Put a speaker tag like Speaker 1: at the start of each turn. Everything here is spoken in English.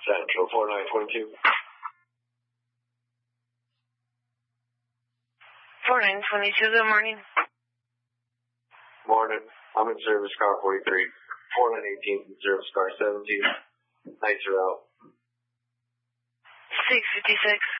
Speaker 1: Central 4922.
Speaker 2: 4922, good morning.
Speaker 1: Morning. I'm in service car 43. 4918 in service car 17. Nights are out.
Speaker 2: 656.